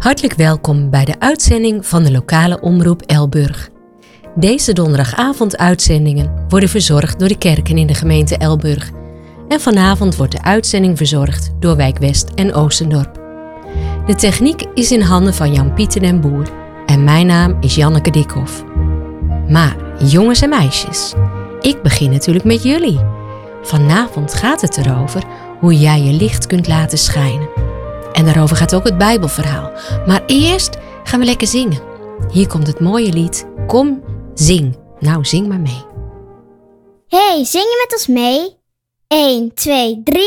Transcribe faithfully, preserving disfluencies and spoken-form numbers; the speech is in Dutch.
Hartelijk welkom bij de uitzending van de lokale omroep Elburg. Deze donderdagavond-uitzendingen worden verzorgd door de kerken in de gemeente Elburg. En vanavond wordt de uitzending verzorgd door Wijk West en Oostendorp. De techniek is in handen van Jan-Pieter den Boer en mijn naam is Janneke Dikhoff. Maar jongens en meisjes, ik begin natuurlijk met jullie. Vanavond gaat het erover hoe jij je licht kunt laten schijnen. En daarover gaat ook het Bijbelverhaal. Maar eerst gaan we lekker zingen. Hier komt het mooie lied Kom, zing. Nou, zing maar mee. Hey, zing je met ons mee? één, twee, drie.